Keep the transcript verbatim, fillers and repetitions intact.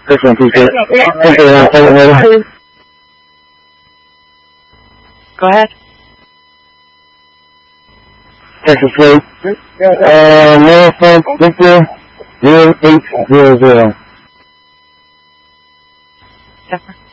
This one, teacher. Go ahead. Texas State. Uh, Marathon, Victor, zero eight zero zero. Jennifer.